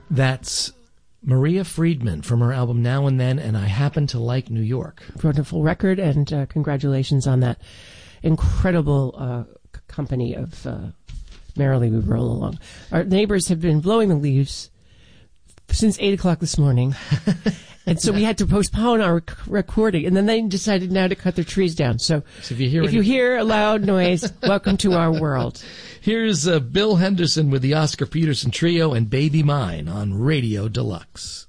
That's Maria Friedman from her album Now and Then and I Happen to Like New York. Wonderful record, and congratulations on that incredible company of Merrily We Roll Along. Our neighbors have been blowing the leaves since 8 o'clock this morning. And so we had to postpone our recording, and then they decided now to cut their trees down. So if you hear a loud noise, welcome to our world. Here's Bill Henderson with the Oscar Peterson Trio and Baby Mine on Radio Deluxe.